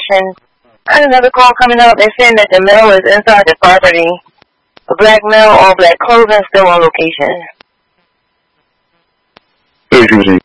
question. I had another call coming up. They're saying that the male is inside the property. A black male, all black clothing, still on location. 对，是不是？